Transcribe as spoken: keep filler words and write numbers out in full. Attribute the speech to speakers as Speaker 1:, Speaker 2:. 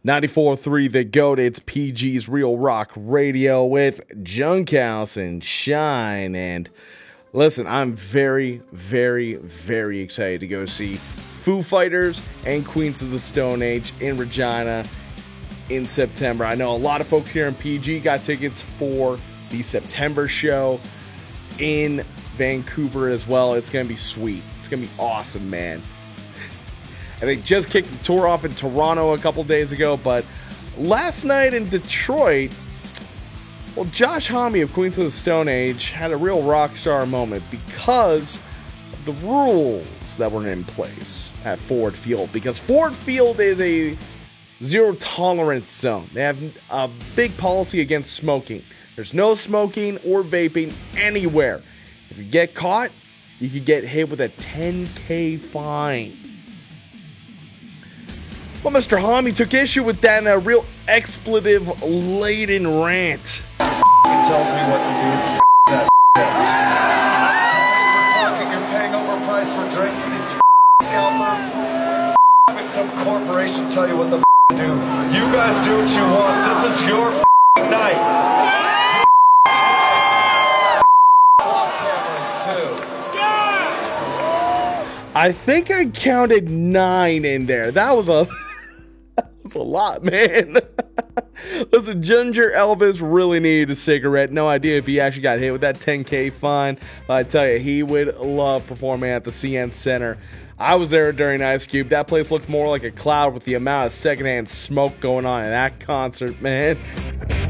Speaker 1: ninety-four point three The GOAT, it's P G's Real Rock Radio with Junkhouse and Shine. And listen, I'm very, very, very excited to go see Foo Fighters and Queens of the Stone Age in Regina in September. I know a lot of folks here in P G got tickets for the September show in Vancouver as well. It's going to be sweet. It's going to be awesome, man. And they just kicked the tour off in Toronto a couple days ago, but last night in Detroit, well, Josh Homme of Queens of the Stone Age had a real rock star moment because of the rules that were in place at Ford Field. Because Ford Field is a zero tolerance zone. They have a big policy against smoking. There's no smoking or vaping anywhere. If you get caught, you could get hit with a ten K fine. Well, Mister Homme took issue with that in a real expletive-laden rant.
Speaker 2: Tells me what to do. That parking, you're paying overpriced for drinks to these scalpers. Having some corporation tell you what the to do. You guys do what you want. This is your night. Off cameras too.
Speaker 1: I think I counted nine in there. That was a that was a lot, man. Listen, Ginger Elvis really needed a cigarette. No idea if he actually got hit with that ten K fine. But I tell you, he would love performing at the C N Center. I was there during Ice Cube. That place looked more like a cloud with the amount of secondhand smoke going on in that concert, man.